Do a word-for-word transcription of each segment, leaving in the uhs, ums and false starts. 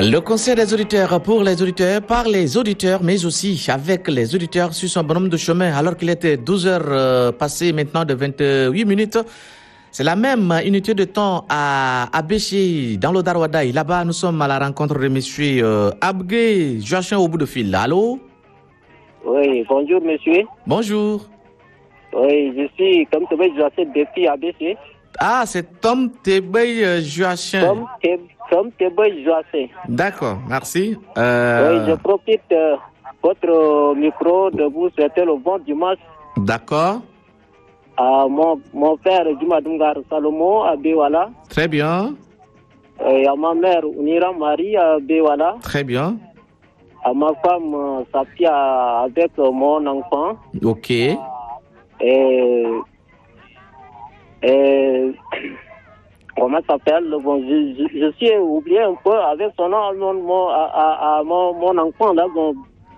Le conseil des auditeurs pour les auditeurs, par les auditeurs, mais aussi avec les auditeurs sur son bonhomme de chemin, alors qu'il était douze heures euh, passées maintenant de vingt-huit minutes. C'est la même unité de temps à Abéché, dans le Darwadaï. Là-bas, nous sommes à la rencontre de monsieur euh, Abgué Joachim au bout de fil. Allô? Oui, bonjour monsieur. Bonjour. Oui, je suis comme tu veux, Joachim depuis A B C. Ah, c'est Tom Tébé Joachim. Tom Tébé. Comme Tébé Joachim. D'accord, merci. Euh... Oui, je profite de euh, votre micro de vous souhaiter le bon dimanche. D'accord. À mon, mon père Jumadungar Salomon à Bewala. Très bien. Et à ma mère Unira Marie à Bewala. Très bien. À ma femme euh, Safia avec euh, mon enfant. Ok. Et... et comment ça s'appelle? Bon, je, je, je suis oublié un peu avec son nom, mon, mon, à, à, à, mon, mon enfant là. Bon.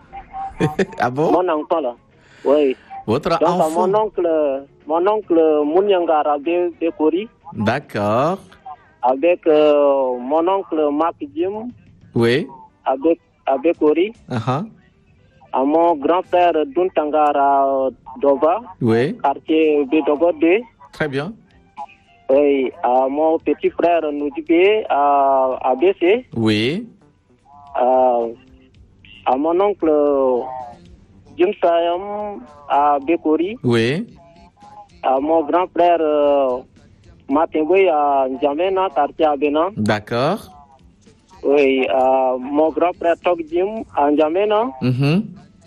Ah bon? Mon enfant là. Oui. Votre Donc, enfant? Mon oncle, mon oncle Mounyangara Bekori. D'accord. Avec euh, mon oncle Mark Jim. Oui. Avec, avec Bekori. Uh-huh. À mon grand-père Duntangara Dova. Oui. Quartier Bedogode. Très bien. Oui, à mon petit frère Noudibé à, à B C. Oui. À, à mon oncle Jim Sayam à Bekori. Oui. À mon grand frère euh, Matingoy à N'Djamena, quartier Abena. D'accord. Oui, à mon grand frère Tok Jim à N'Djamena. Mm-hmm.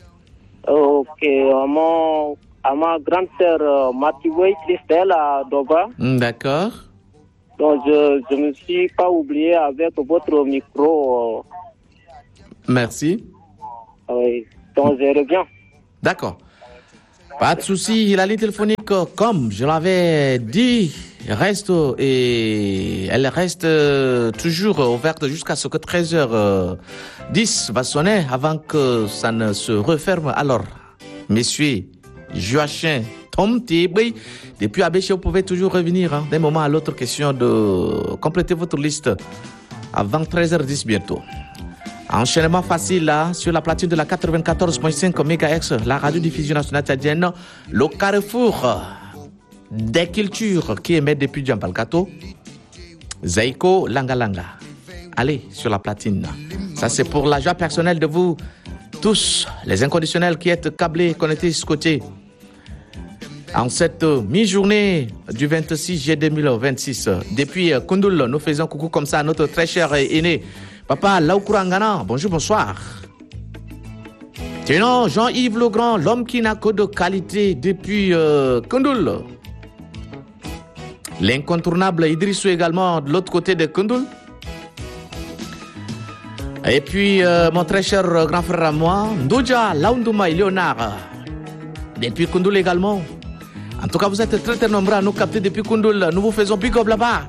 Ok, à mon à ma grande sœur euh, Matiboy Christelle à Doba. Mm, d'accord. Donc je je me suis pas oublié avec votre micro. Euh, Merci. oui, donc je reviens. D'accord. Pas de souci. La ligne téléphonique, comme je l'avais dit, reste et elle reste toujours ouverte jusqu'à ce que treize heures dix va sonner avant que ça ne se referme. Alors, messieurs, Joachim, Tom Tébé, depuis Abéché, vous pouvez toujours revenir hein, d'un moment à l'autre, question de compléter votre liste avant treize heures dix bientôt. Enchaînement facile là, sur la platine de la quatre-vingt-quatorze virgule cinq mégahertz, la radio-diffusion nationale tchadienne, le carrefour des cultures qui émet depuis Djambalkato, Zaiko Langalanga. Allez, sur la platine. Ça, c'est pour la joie personnelle de vous tous, les inconditionnels qui êtes câblés, connectés, scotchés. En cette mi-journée du vingt-six juillet deux mille vingt-six, depuis Koundoul, nous faisons coucou comme ça à notre très cher aîné, Papa Laoukourangana. Bonjour, bonsoir. Sinon, Jean-Yves Legrand, l'homme qui n'a que de qualité depuis euh, Koundoul. L'incontournable Idrissou également de l'autre côté de Koundoul. Et puis, euh, mon très cher grand frère à moi, Ndouja Laoundouma Léonard, depuis Koundoul également. En tout cas, vous êtes très très nombreux à nous capter depuis Koundoul. Nous vous faisons big up là-bas.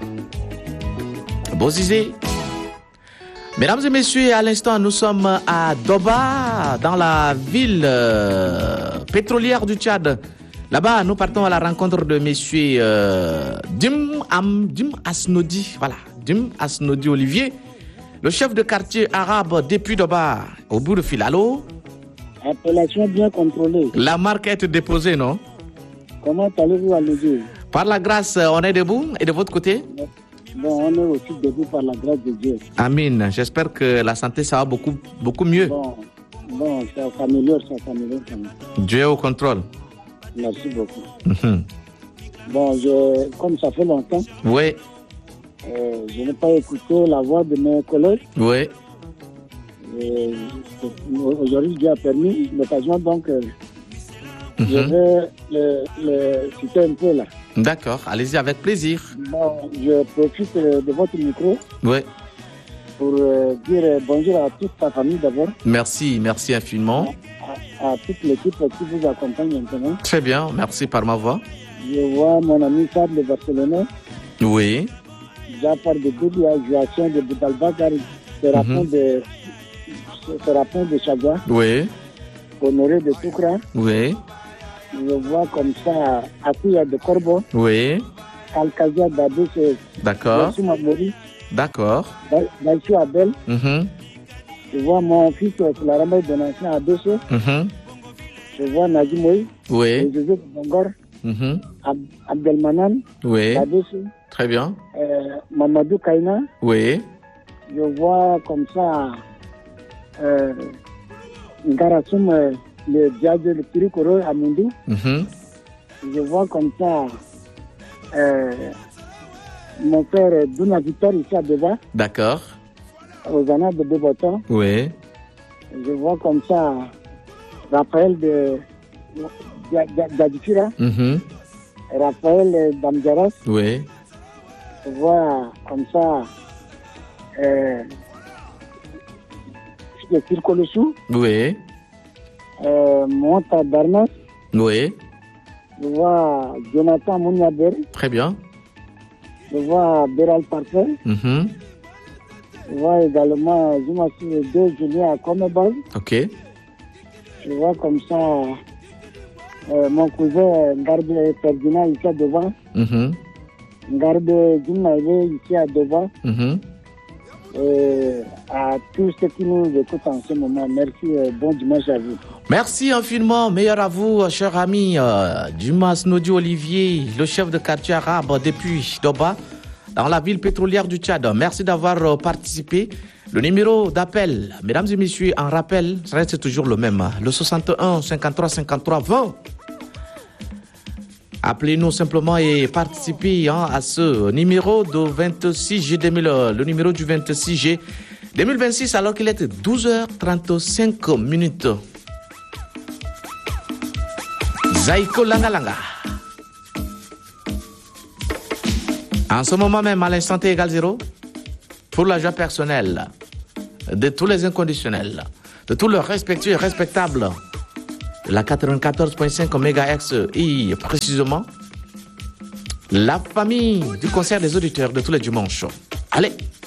Bozizé. Mesdames et messieurs, à l'instant, nous sommes à Doba, dans la ville euh, pétrolière du Tchad. Là-bas, nous partons à la rencontre de messieurs euh, Dim, Am, Dim Asnodi. Voilà, Dim Asnodi Olivier, le chef de quartier arabe depuis Doba, au bout de fil. Allô? Appellation bien contrôlée. La marque est déposée, non? Comment allez-vous à l'aider? Par la grâce, on est debout. Et de votre côté? Bon, on est aussi debout par la grâce de Dieu. Amin. J'espère que la santé, ça va beaucoup, beaucoup mieux. Bon, bon ça s'améliore, ça s'améliore. Dieu est au contrôle. Merci beaucoup. Mm-hmm. Bon, je, comme ça fait longtemps, oui. euh, je n'ai pas écouté la voix de mes collègues. Oui. Et, aujourd'hui, Dieu a permis l'occasion, donc euh, mm-hmm. je vais le, le citer un peu là. D'accord, allez-y avec plaisir. Bon, je profite de votre micro. Oui. Pour euh, dire bonjour à toute ta famille d'abord. Merci, merci infiniment. À, à toute l'équipe qui vous accompagne maintenant. Très bien, merci par ma voix. Je vois mon ami Fab de Barcelone. Oui. Jafar de Goudi, Joachim de Boudalbagar, Sérapon mm-hmm. de Sérapon de Chagua. Oui. Honoré de Toukra. Oui. Je vois comme ça Akouya de Corbeau. Oui. Alkazia d'Abé, d'accord. Mori. D'accord. Baïchou Abel. Mhm. Je vois mon fils la ramène de l'ancien à Dosso. Mhm. Je vois Nadim Moï. Oui. Joseph Bangor. Mhm. Ab Abdelmanan. Oui. À Dosso. Très bien. Euh, Mamadou Kaina. Oui. Je vois comme ça euh, Ngarasoum, euh, le diable de Pirikoro à Mundou. Mhm. Je vois comme ça euh, mon père Douna Victor ici à Deba, D'accord. aux années de Béboton. Oui. Je vois comme ça Raphaël de Dadifira, Mhm. Raphaël Damjaras. Oui. Je vois comme ça euh, le Circolosou, Oui. euh, Monta Darnas. Oui. Je vois Jonathan Mouniaber. Très bien. Je vois Béral Parfait. Mhm. Je vois également Zoumassi deux Julien à Comebal. Ok. Je vois comme ça euh, mon cousin Garde Ferdinand ici à devant. Mhm. Garde Djoumaïle ici à devant. Mhm. Et à tous ceux qui nous écoutent en ce moment, merci et bon dimanche à vous. Merci infiniment, meilleur à vous, cher ami euh, Dumas Nodi Olivier, le chef de quartier arabe depuis Doba, dans la ville pétrolière du Tchad. Merci d'avoir euh, participé. Le numéro d'appel, mesdames et messieurs, en rappel, ça reste toujours le même, le soixante et un cinquante-trois cinquante-trois vingt. Appelez-nous simplement et participez hein, à ce numéro de vingt-six G deux mille, le numéro du vingt-six G deux mille vingt-six, alors qu'il est douze heures trente-cinq minutes. Zaiko Langa Langa. En ce moment même, à l'instant T égale zéro, pour la joie personnelle de tous les inconditionnels, de tous leurs respectueux et respectables, la quatre-vingt-quatorze virgule cinq mégahertz et précisément la famille du concert des auditeurs de tous les dimanches. Allez!